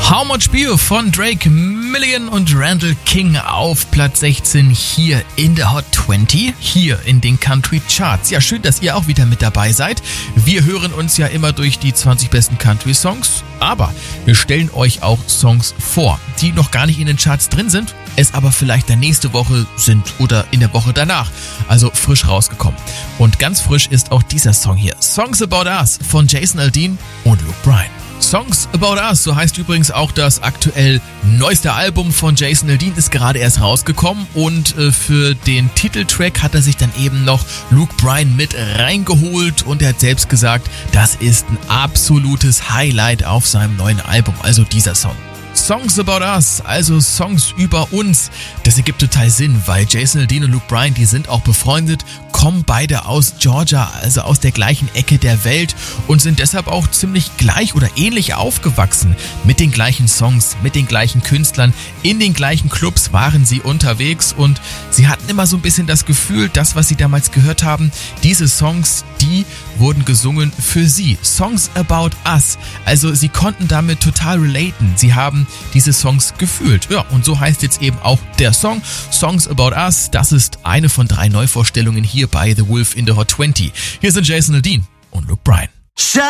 How Much Beer von Drake, Million und Randall King auf Platz 16 hier in der Hot 20, hier in den Country Charts. Ja, schön, dass ihr auch wieder mit dabei seid. Wir hören uns ja immer durch die 20 besten Country Songs, aber wir stellen euch auch Songs vor, die noch gar nicht in den Charts drin sind, es aber vielleicht dann nächste Woche sind oder in der Woche danach, also frisch rausgekommen. Und ganz frisch ist auch dieser Song hier, Songs About Us von Jason Aldean und Luke Bryan. Songs About Us, so heißt übrigens auch das aktuell neueste Album von Jason Aldean, ist gerade erst rausgekommen und für den Titeltrack hat er sich dann eben noch Luke Bryan mit reingeholt und er hat selbst gesagt, das ist ein absolutes Highlight auf seinem neuen Album, also dieser Song. Songs About Us, also Songs über uns. Das ergibt total Sinn, weil Jason Aldean und Luke Bryan, die sind auch befreundet, kommen beide aus Georgia, also aus der gleichen Ecke der Welt und sind deshalb auch ziemlich gleich oder ähnlich aufgewachsen. Mit den gleichen Songs, mit den gleichen Künstlern, in den gleichen Clubs waren sie unterwegs und sie hatten immer so ein bisschen das Gefühl, das, was sie damals gehört haben, diese Songs, die wurden gesungen für sie. Songs About Us, also sie konnten damit total relaten. Sie haben diese Songs gefühlt. Ja, und so heißt jetzt eben auch der Song Songs About Us. Das ist eine von 3 Neuvorstellungen hier bei The Wolf in the Hot 20. Hier sind Jason Aldean und Luke Bryan.